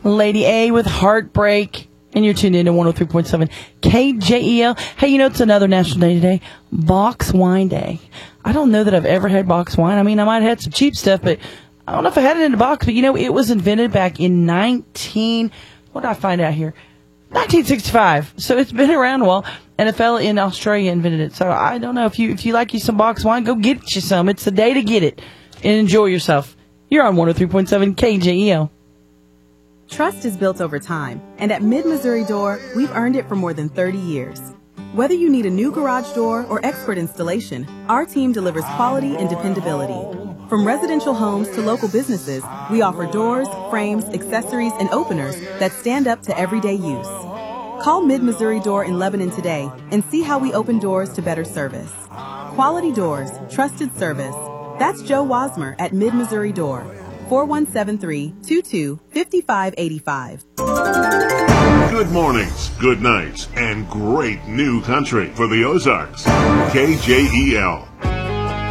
Lady A with Heartbreak. And you're tuned in to 103.7 KJEL. Hey, it's another National Day today. Box Wine Day. I don't know that I've ever had box wine. I mean, I might have had some cheap stuff, but I don't know if I had it in a box. But, it was invented back in what did I find out here? 1965. So it's been around a while. And a fella in Australia invented it. So I don't know. If you like you some box wine, go get you some. It's the day to get it. And enjoy yourself. You're on 103.7 KJEL. Trust is built over time, and at Mid-Missouri Door, we've earned it for more than 30 years. Whether you need a new garage door or expert installation, our team delivers quality and dependability. From residential homes to local businesses, we offer doors, frames, accessories, and openers that stand up to everyday use. Call Mid-Missouri Door in Lebanon today and see how we open doors to better service. Quality doors, trusted service. That's Joe Wasmer at Mid-Missouri Door. 4173-22-5585. Good mornings, good nights, and great new country for the Ozarks. KJEL.